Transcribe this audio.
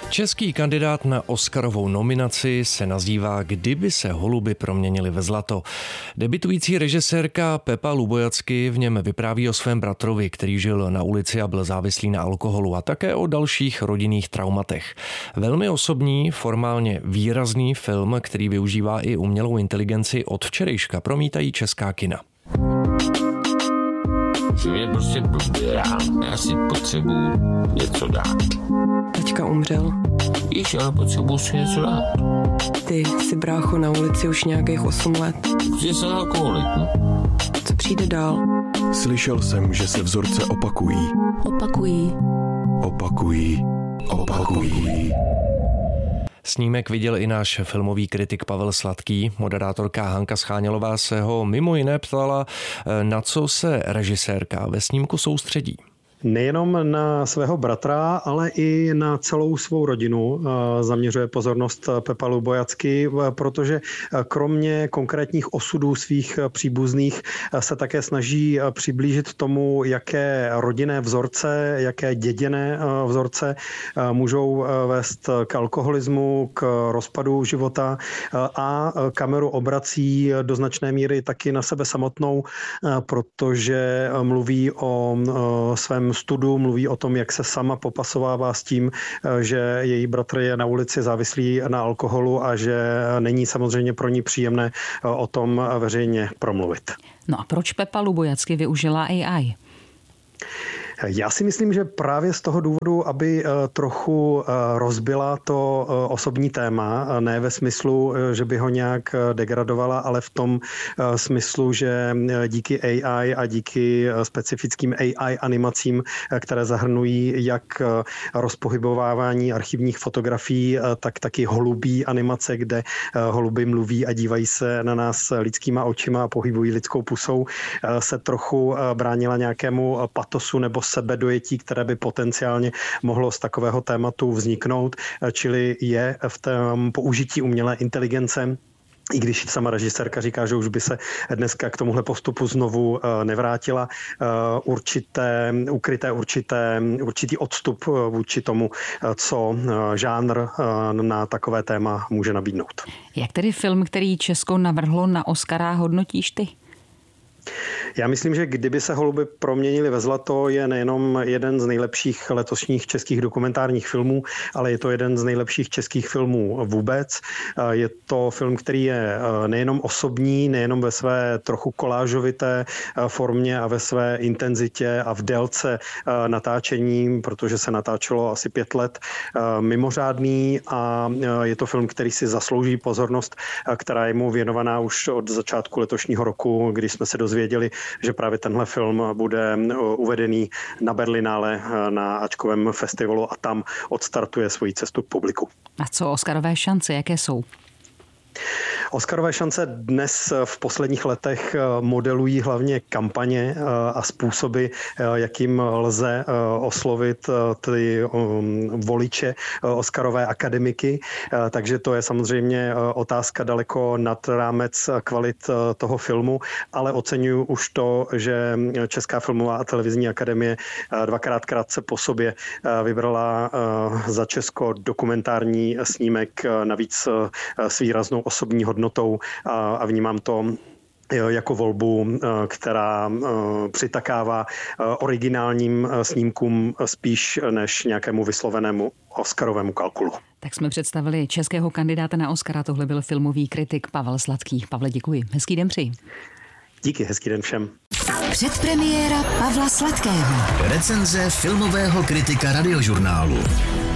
Český kandidát na Oscarovou nominaci se nazývá Kdyby se holuby proměnily ve zlato. Debitující režisérka Pepa Lubojacky v něm vypráví o svém bratrovi, který žil na ulici a byl závislý na alkoholu, a také o dalších rodinných traumatech. Velmi osobní, formálně výrazný film, který využívá i umělou inteligenci, od včerejška promítají česká kina. Že mě prostě blbě, já si potřebuji něco dát. Taťka umřel. Víš, ale potřebuji si něco dát. Ty jsi, brácho, na ulici už nějakých 8 let. Protože jsem alkoholik, no. Co přijde dál? Slyšel jsem, že se vzorce opakují. Opakují. Snímek viděl i náš filmový kritik Pavel Sladký. Moderátorka Hanka Schánělová se ho mimo jiné ptala, na co se režisérka ve snímku soustředí. Nejenom na svého bratra, ale i na celou svou rodinu zaměřuje pozornost Pepa Lubojacky, protože kromě konkrétních osudů svých příbuzných se také snaží přiblížit tomu, jaké rodinné vzorce, jaké děděné vzorce můžou vést k alkoholismu, k rozpadu života, a kameru obrací do značné míry taky na sebe samotnou, protože mluví o svém studu, mluví o tom, jak se sama popasovává s tím, že její bratr je na ulici závislý na alkoholu a že není samozřejmě pro ní příjemné o tom veřejně promluvit. No a proč Pepa Lubojacky využila AI? Já si myslím, že právě z toho důvodu, aby trochu rozbila to osobní téma, ne ve smyslu, že by ho nějak degradovala, ale v tom smyslu, že díky AI a díky specifickým AI animacím, které zahrnují jak rozpohybovávání archivních fotografií, tak taky holubí animace, kde holuby mluví a dívají se na nás lidskýma očima a pohybují lidskou pusou, se trochu bránila nějakému patosu nebo sebedojetí, které by potenciálně mohlo z takového tématu vzniknout, čili je v tom použití umělé inteligence, i když sama režisérka říká, že už by se dneska k tomuhle postupu znovu nevrátila, určitý odstup vůči tomu, co žánr na takové téma může nabídnout. Jak tedy film, který Česko navrhlo na Oscara, hodnotíš ty? Já myslím, že Kdyby se holuby proměnily ve zlato je nejenom jeden z nejlepších letošních českých dokumentárních filmů, ale je to jeden z nejlepších českých filmů vůbec. Je to film, který je nejenom osobní, nejenom ve své trochu kolážovité formě a ve své intenzitě a v délce natáčení, protože se natáčelo asi 5 let, mimořádný, a je to film, který si zaslouží pozornost, která je mu věnovaná už od začátku letošního roku, kdy jsme se dozvěděli, že právě tenhle film bude uvedený na Berlinále na Ačkovém festivalu a tam odstartuje svoji cestu k publiku. A co oscarové šance, jaké jsou? Oscarové šance dnes v posledních letech modelují hlavně kampaně a způsoby, jakým lze oslovit ty voliče Oscarové akademiky. Takže to je samozřejmě otázka daleko nad rámec kvalit toho filmu, ale oceňuji už to, že Česká filmová a televizní akademie dvakrát krátce po sobě vybrala za Česko dokumentární snímek, navíc s výraznou osobní hodnotou, a vnímám to jako volbu, která přitakává originálním snímkům spíš než nějakému vyslovenému oscarovému kalkulu. Tak jsme představili českého kandidáta na Oscara. Tohle byl filmový kritik Pavel Sladký. Pavle, děkuji. Hezký den přeji. Díky, hezký den všem. Předpremiéra Pavla Sladkého. Recenze filmového kritika Radiožurnálu.